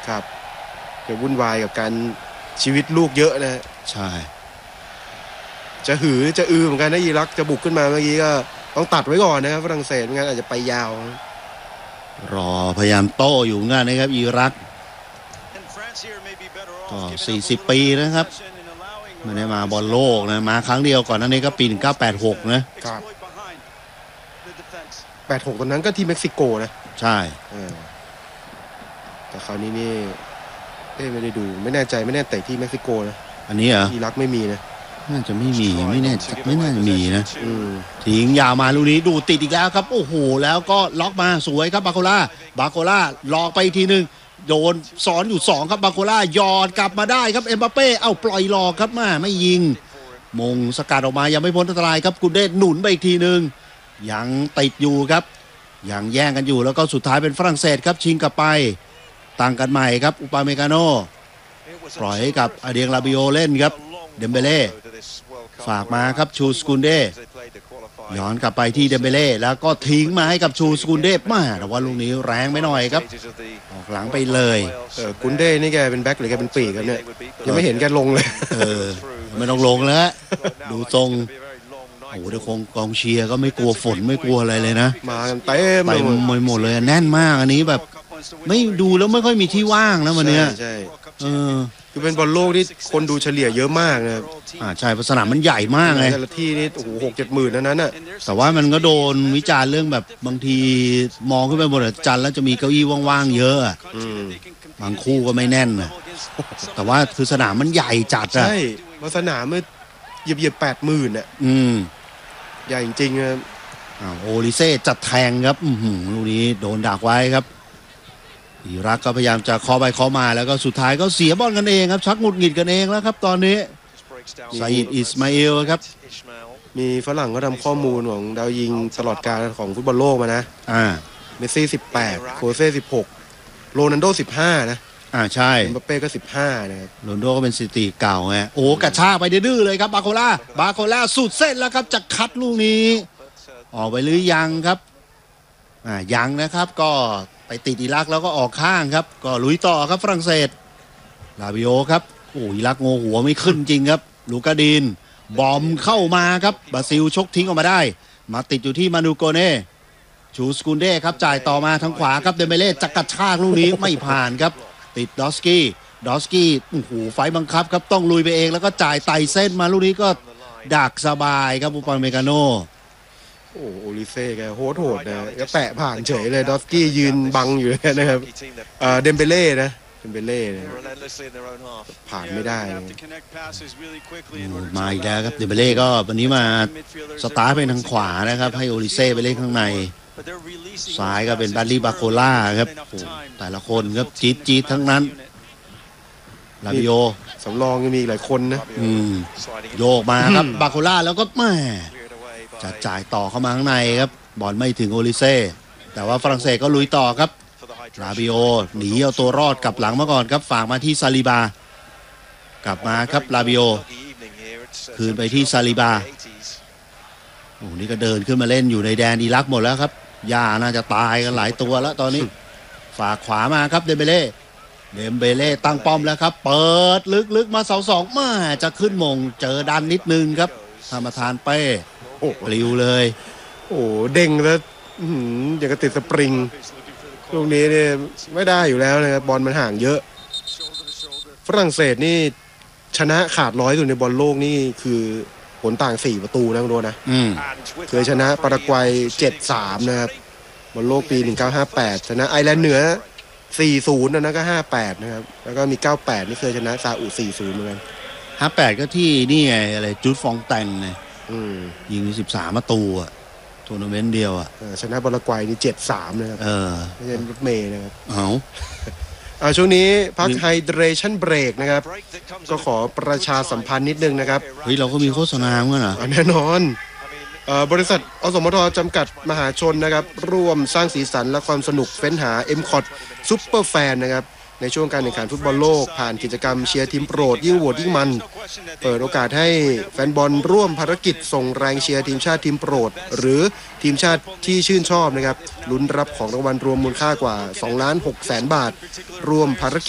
ครับจะวุ่นวายกับการชีวิตลูกเยอะนะใช่จะหือจะเหมือนกันนะอิรักจะบุกขึ้นมาเมื่อกี้ก็ต้องตัดไว้ก่อนนะครับฝรั่งเศสไม่งั้นอาจจะไปยาวรอพยายามโต้อยู่งั้นนะครับอิรักก็40 ปีนะครับไม่ได้มาบอลโลกนะมาครั้งเดียวก่อนนั้นนี่ก็ปี1986 นะครับ86ตอนนั้นก็ที่เม็กซิโกนะใช่แต่คราวนี้นี่ไม่ได้ดูไม่แน่ใจไม่แน่แต่ที่เม็กซิโกนะอันนี้เหรออิรักไม่มีนะน่าจะไม่มีไม่น่าจะมีนะทิ้งยาวมาลูกนี้ดูติดอีกแล้วครับโอ้โหแล้วก็ล็อกมาสวยครับบาโคล่าหลอกไปอีกทีนึงโดนสอนอยู่2ครับบาโคล่ายอดกลับมาได้ครับเอ็มบัปเป้ปล่อยหลอกครับไม่ยิงมงสกัดออกมายังไม่พ้นอันตรายครับกุนเดหนุนไปอีกทีนึงยังติดอยู่ครับยังแย่งกันอยู่แล้วก็สุดท้ายเป็นฝรั่งเศสครับชิงกลับไปตั้งกันใหม่ครับอุปาเมกาโนปล่อยให้กับอเดียงลาบิโอเล่นครับเดมเบเล่ฝากมาครับชูสกุนเดย้อนกลับไปที่เดมเบเล่แล้วก็ทิ้งมาให้กับชูสกุนเดแต่ว่าลูกนี้แรงไปหน่อยครับออกหลังไปเลยกุนเดนี่แกเป็นแบ็คหรือแกเป็นปีกครับเนี่ยยังไม่เห็นแกลงเลยไม่ต้องลงแล้วดูทรงโอ้โหเดี๋ยวกองเชียร์ก็ไม่กลัวฝนไม่กลัวอะไรเลยนะมากันเต็มไปหมดเลยแน่นมากอันนี้แบบไม่ดูแล้วไม่ค่อยมีที่ว่างนะวันนี้ใช่คือเป็นบอลโลกที่คนดูเฉลี่ยเยอะมากนะครับใช่เพราะสนามมันใหญ่มากเลยแต่ละที่นี่โอ้โห6-7 หมื่นนั้นน่ะแต่ว่ามันก็โดนวิจารณ์เรื่องแบบบางทีมองขึ้นไปบนจันทร์แล้วจะมีเก้าอี้ว่างๆเยอะบางคู่ก็ไม่แน่นนะแต่ว่าคือสนามมันใหญ่จัดใช่มาสนามมันเหยียบ80,000อ่ะใหญ่จริงๆครับโอลิเซ่จัดแทงครับลูกนี้โดนดักไว้ครับอิรักก็พยายามจะเคาะไปเคาะมาแล้วก็สุดท้ายก็เสียบอลกันเองครับชักหงุดหงิดกันเองแล้วครับตอนนี้ซาอิดอิสมาอิลครับมีฝรั่งก็ทำข้อมูลของดาวยิงตลอดกาลของฟุตบอลโลกมานะเมสซี่18โคเซ่16โรนัลโด15นะใช่เอ็มบัปเป้ก็15นะครับโรนัลโดก็เป็นสถิติเก่าไงโอ้กระชากไปดื้อเลยครับบาโคล่าสุดเส้นแล้วครับจะคัดลูกนี้ออกไปหรือยังครับยังนะครับก็ไปติดอิรักแล้วก็ออกข้างครับก็ลุยต่อครับฝรั่งเศสลาบิโอครับโอ้อิรักโงหัวไม่ขึ้นจริงครับลูกาดินบอมเข้ามาครับบราซิลชกทิ้งออกมาได้มาติดอยู่ที่มานูโกเน่ชูสกุนเด้ครับจ่ายต่อมาทางขวาครับเดเมเล่จักกระชากลูกนี้ไม่ผ่านครับติดดอสกี้โอ้โหไฟบังคับครับต้องลุยไปเองแล้วก็จ่ายไต่เส้นมาลูกนี้ก็ดักสบายครับอุปาเมกาโนโอลิเซ่แกโหดนะก็แตะผ่านเฉยเลยดอสกี้ยืนบังอยู่นะครับเดมเบเล่ผ่านไม่ได้มาอีกแล้วครับเดมเบเล่ก็วันนี้มาสตาร์ทไปทางขวานะครับให้โอลิเซ่ไปเล่นข้างในซ้ายก็เป็นบัลลี่บาโคล่าครับแต่ละคนครับจี๊ดทั้งนั้นลาบิโอสำรองยังมีหลายคนนะโยกมาครับบาโคล่าแล้วก็แม่จะจ่ายต่อเข้ามาข้างในครับบอลไม่ถึงโอลิเซ่แต่ว่าฝรั่งเศสก็ลุยต่อครับลาบิโอหนีเอาตัวรอดกลับหลังมาก่อนครับฝากมาที่ซาลิบากลับมาครับลาบิโอคืนไปที่ซาลิบาโอ้นี่ก็เดินขึ้นมาเล่นอยู่ในแดนอิรักหมดแล้วครับย่าน่าจะตายกันหลายตัวแล้วตอนนี้ฝากขวามาครับเดมเบเล่ตั้งป้อมแล้วครับเปิดลึกมาเสา2มาจะขึ้นมงเจอดันนิดนึงครับธรรมทานเป้ปลิวเลยเด้งแล้วอย่างกับติดสปริงลูกนี้เนี่ยไม่ได้อยู่แล้วนะครับบอลมันห่างเยอะฝรั่งเศสนี่ชนะขาด100สุดในบอลโลกนี่คือผลต่าง4ประตูนะคุณโดนะเคยชนะปารากวัย 7-3 นะครับบอลโลกปี1958ชนะไอร์แลนด์เหนือ 4-0 นะก็58นะครับแล้วก็มี98นี่เคยชนะซาอุ 4-0 เหมือนกัน 58ก็ที่นี่ไงอะไรจุดฟองแตงไงยิง13ประตูอ่ะทัวร์นาเมนต์เดียวอ่ะชนะปารากวัยนี่ 7-3 นะครับไม่ใช่รถเมย์นะครับช่วงนี้พักไฮเดรชั่นเบรกนะครับก็ขอประชาสัมพันธ์นิดนึงนะครับเราก็มีโฆษณาเหมือนกันแน่นอนบริษัทอสมทจำกัดมหาชนนะครับร่วมสร้างสีสันและความสนุกเฟ้นหา M-Cot ซุปเปอร์แฟนนะครับในช่วงการแข่งขันฟุตบอลโลกผ่านกิจกรรมเชียร์ทีมโปรดยิ่งโหวตยิ่งมันเปิดโอกาสให้แฟนบอลร่วมภารกิจส่งแรงเชียร์ทีมชาติทีมโปรดหรือทีมชาติที่ชื่นชอบนะครับลุ้นรับของรางวัลรวมมูลค่ากว่า 2,600,000 บาทร่วมภารกิจ